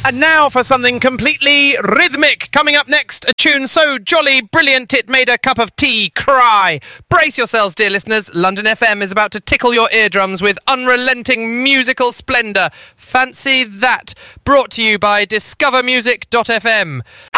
And now for something completely rhythmic. Coming up next, a tune so jolly brilliant it made a cup of tea cry. Brace yourselves, dear listeners. London FM is about to tickle your eardrums with unrelenting musical splendour. Fancy that. Brought to you by discovermusic.fm.